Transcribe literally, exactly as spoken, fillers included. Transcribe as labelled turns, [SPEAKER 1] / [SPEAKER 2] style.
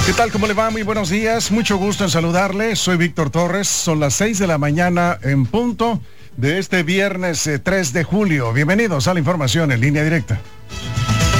[SPEAKER 1] ¿Qué tal? ¿Cómo le va? Muy buenos días. Mucho gusto en saludarle. Soy Víctor Torres. Son las seis de la mañana en punto de este viernes eh, tres de julio. Bienvenidos a la información en línea directa.